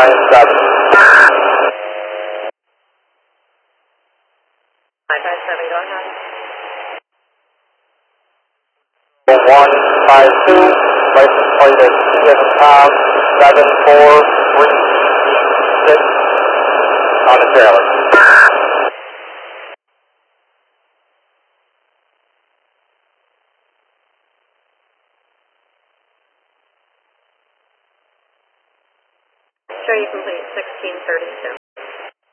157. 957, go ahead. 152, license plate is T as in Tom, 74336 on the trailer. Show you complete 1632.